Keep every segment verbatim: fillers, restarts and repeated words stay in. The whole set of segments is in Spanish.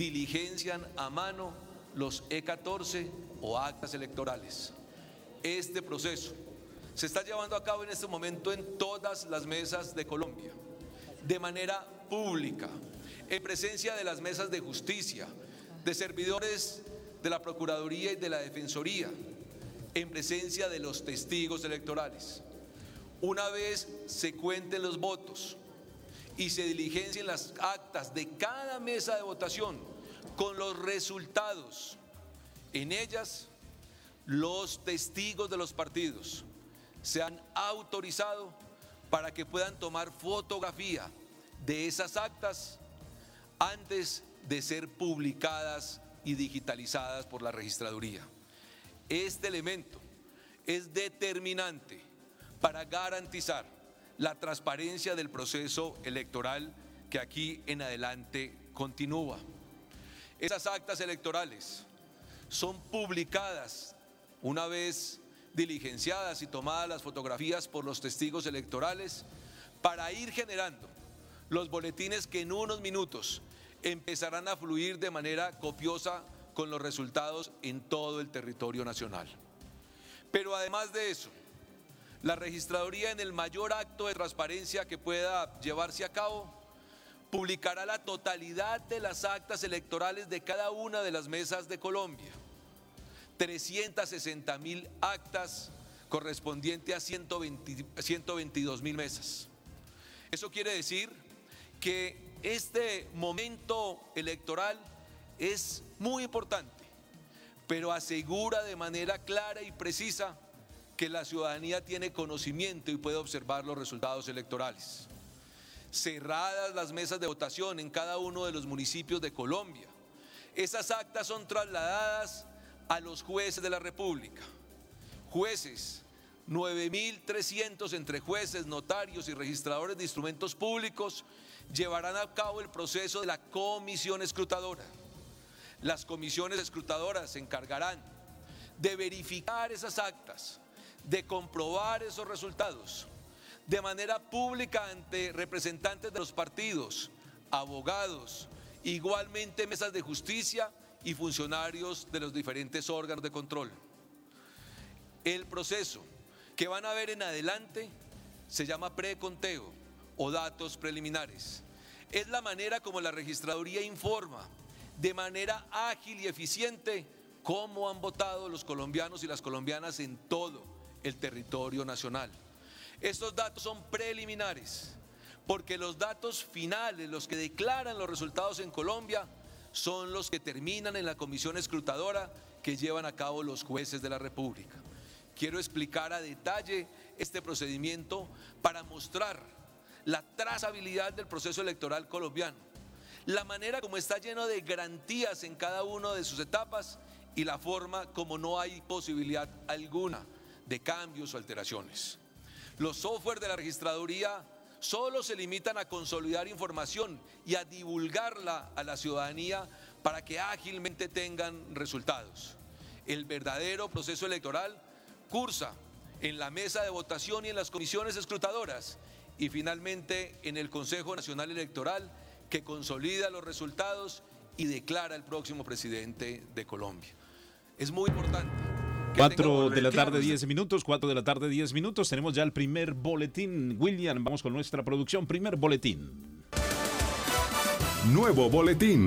diligencian a mano los E catorce o actas electorales. Este proceso se está llevando a cabo en este momento en todas las mesas de Colombia, de manera pública, en presencia de las mesas de justicia, de servidores de la Procuraduría y de la Defensoría, en presencia de los testigos electorales. Una vez se cuenten los votos y se diligencien las actas de cada mesa de votación con los resultados, en ellas los testigos de los partidos se han autorizado para que puedan tomar fotografía de esas actas antes de ser publicadas y digitalizadas por la registraduría. Este elemento es determinante para garantizar la transparencia del proceso electoral que aquí en adelante continúa. Esas actas electorales son publicadas una vez diligenciadas y tomadas las fotografías por los testigos electorales para ir generando los boletines que en unos minutos empezarán a fluir de manera copiosa con los resultados en todo el territorio nacional. Pero además de eso, la registraduría, en el mayor acto de transparencia que pueda llevarse a cabo, publicará la totalidad de las actas electorales de cada una de las mesas de Colombia. trescientas sesenta mil actas correspondientes a ciento veinte, ciento veintidós mil mesas. Eso quiere decir que este momento electoral es muy importante, pero asegura de manera clara y precisa que la ciudadanía tiene conocimiento y puede observar los resultados electorales. Cerradas las mesas de votación en cada uno de los municipios de Colombia, esas actas son trasladadas a los jueces de la República. Jueces, nueve mil trescientos entre jueces, notarios y registradores de instrumentos públicos, llevarán a cabo el proceso de la comisión escrutadora. Las comisiones escrutadoras se encargarán de verificar esas actas, de comprobar esos resultados de manera pública ante representantes de los partidos, abogados, igualmente mesas de justicia y funcionarios de los diferentes órganos de control. El proceso que van a ver en adelante se llama preconteo o datos preliminares. Es la manera como la registraduría informa de manera ágil y eficiente cómo han votado los colombianos y las colombianas en todo el territorio nacional. Estos datos son preliminares porque los datos finales, los que declaran los resultados en Colombia, son los que terminan en la comisión escrutadora que llevan a cabo los jueces de la República. Quiero explicar a detalle este procedimiento para mostrar la trazabilidad del proceso electoral colombiano, la manera como está lleno de garantías en cada una de sus etapas y la forma como no hay posibilidad alguna de cambios o alteraciones. Los software de la registraduría solo se limitan a consolidar información y a divulgarla a la ciudadanía para que ágilmente tengan resultados. El verdadero proceso electoral cursa en la mesa de votación y en las comisiones escrutadoras y finalmente en el Consejo Nacional Electoral, que consolida los resultados y declara el próximo presidente de Colombia. Es muy importante. Cuatro de la tarde, diez minutos, cuatro de la tarde, diez minutos. Tenemos ya el primer boletín. William, vamos con nuestra producción. Primer boletín. Nuevo boletín.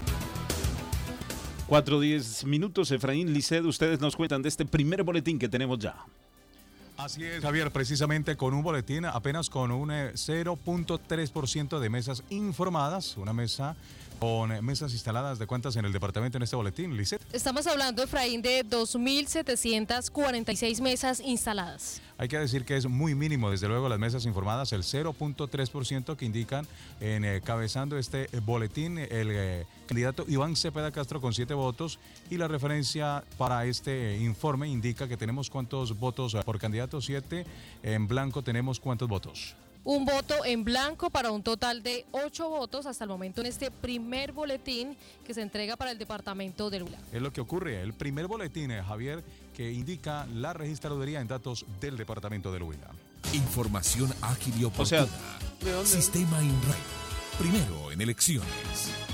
Cuatro, diez minutos. Efraín, Lisset, ustedes nos cuentan de este primer boletín que tenemos ya. Así es, Javier, precisamente con un boletín apenas con un cero punto tres por ciento de mesas informadas, una mesa con mesas instaladas. ¿De cuántas en el departamento en este boletín, Lisset? Estamos hablando, Efraín, de dos mil setecientas cuarenta y seis mesas instaladas. Hay que decir que es muy mínimo, desde luego, las mesas informadas, el cero punto tres por ciento que indican encabezando este boletín el eh, candidato Iván Cepeda Castro con siete votos, y la referencia para este informe indica que tenemos cuántos votos por candidato, siete, en blanco tenemos cuántos votos. Un voto en blanco para un total de ocho votos hasta el momento en este primer boletín que se entrega para el departamento del Huila. Es lo que ocurre, el primer boletín, eh, Javier, que indica la registraduría en datos del departamento del Huila. Información ágil y oportuna. O sea, Sistema INRAI. Primero en elecciones.